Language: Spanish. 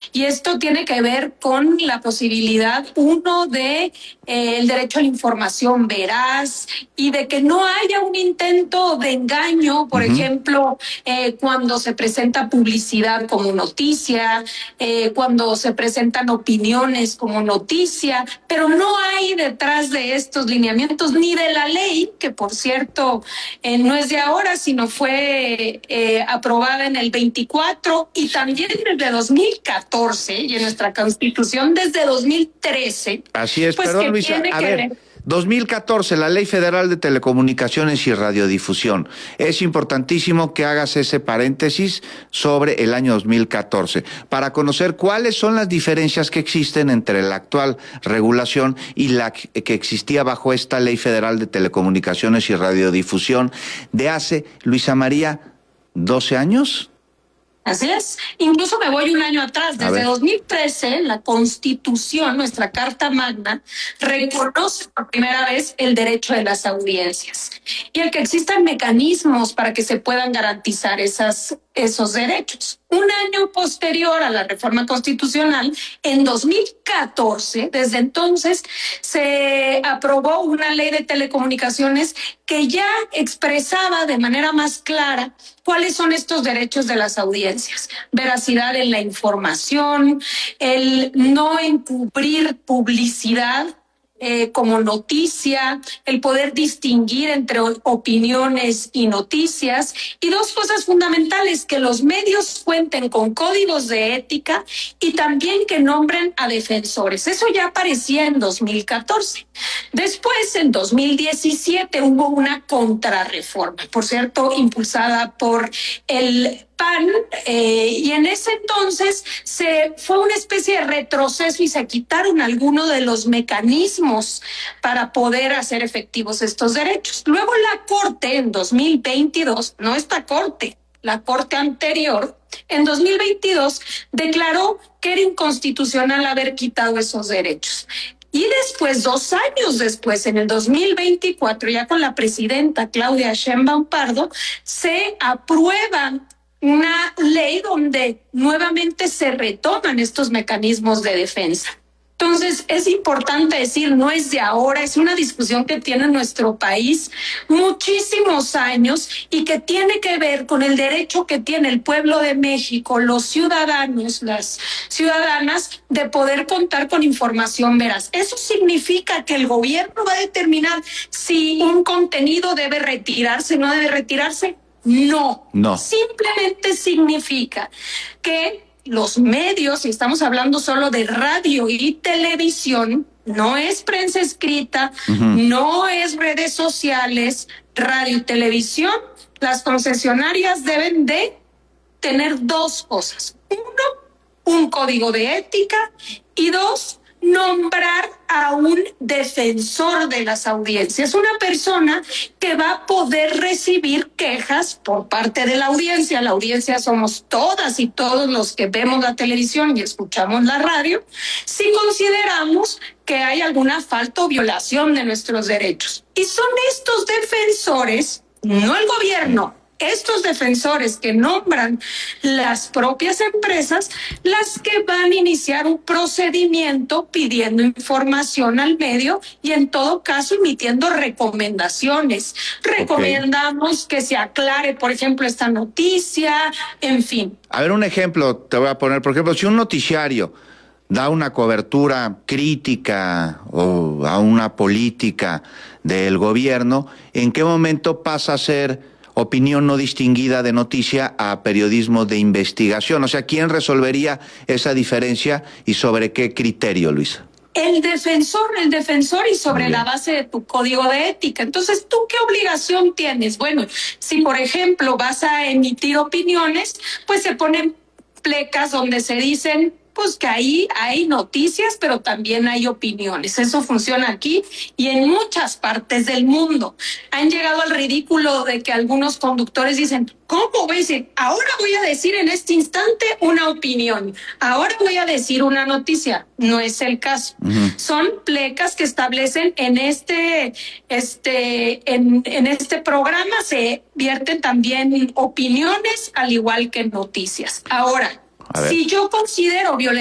Y esto tiene que ver con la posibilidad, uno, de el derecho a la información veraz y de que no haya un intento de engaño, por ejemplo, cuando se presenta publicidad como noticia, cuando se presentan opiniones como noticia, pero no hay detrás de estos lineamientos ni de la ley, que por cierto no es de ahora, sino fue aprobada en el 24 y también desde 2014 y en nuestra Constitución desde 2013. Así es, pues perdón, Luisa, a ver, 2014, la Ley Federal de Telecomunicaciones y Radiodifusión. Es importantísimo que hagas ese paréntesis sobre el año 2014 para conocer cuáles son las diferencias que existen entre la actual regulación y la que existía bajo esta Ley Federal de Telecomunicaciones y Radiodifusión de hace, Luisa María, 12 años. Así es. Incluso me voy un año atrás. Desde 2013, la Constitución, nuestra Carta Magna, reconoce por primera vez el derecho de las audiencias y el que existan mecanismos para que se puedan garantizar esos derechos. Un año posterior a la reforma constitucional, en 2014, desde entonces, se aprobó una ley de telecomunicaciones que ya expresaba de manera más clara cuáles son estos derechos de las audiencias. Veracidad en la información, el no encubrir publicidad como noticia, el poder distinguir entre opiniones y noticias, y dos cosas fundamentales: que los medios cuenten con códigos de ética y también que nombren a defensores. Eso ya aparecía en 2014. Después, en 2017, hubo una contrarreforma, por cierto, impulsada por el PAN, y en ese entonces fue una especie de retroceso y se quitaron algunos de los mecanismos para poder hacer efectivos estos derechos. Luego la Corte, en 2022, no esta Corte, la Corte anterior, en 2022 declaró que era inconstitucional haber quitado esos derechos. Y después, 2 años después, en el 2024, ya con la presidenta Claudia Sheinbaum Pardo, se aprueba una ley donde nuevamente se retoman estos mecanismos de defensa. Entonces, es importante decir, no es de ahora, es una discusión que tiene nuestro país muchísimos años y que tiene que ver con el derecho que tiene el pueblo de México, los ciudadanos, las ciudadanas, de poder contar con información veraz. Eso significa que el gobierno va a determinar si un contenido debe retirarse, no debe retirarse. No. Simplemente significa que los medios, y estamos hablando solo de radio y televisión, no es prensa escrita, no es redes sociales, radio y televisión, las concesionarias deben de tener 2 cosas. 1, un código de ética, y 2, nombrar a un defensor de las audiencias, una persona que va a poder recibir quejas por parte de la audiencia. La audiencia somos todas y todos los que vemos la televisión y escuchamos la radio, si consideramos que hay alguna falta o violación de nuestros derechos. Y son estos defensores, no el gobierno, estos defensores que nombran las propias empresas, las que van a iniciar un procedimiento pidiendo información al medio y en todo caso emitiendo recomendaciones. Recomendamos que se aclare, por ejemplo, esta noticia, en fin. A ver, un ejemplo te voy a poner. Por ejemplo, si un noticiario da una cobertura crítica o a una política del gobierno, ¿en qué momento pasa a ser opinión no distinguida de noticia a periodismo de investigación? O sea, ¿quién resolvería esa diferencia y sobre qué criterio, Luisa? El defensor y sobre la base de tu código de ética. Entonces, ¿tú qué obligación tienes? Bueno, si por ejemplo vas a emitir opiniones, pues se ponen plecas donde se dicen pues que ahí hay noticias, pero también hay opiniones. Eso funciona aquí y en muchas partes del mundo. Han llegado al ridículo de que algunos conductores dicen, ¿cómo voy a decir? Ahora voy a decir en este instante una opinión. Ahora voy a decir una noticia. No es el caso. Son plecas que establecen en este programa se vierten también opiniones al igual que noticias. Ahora, si yo considero violación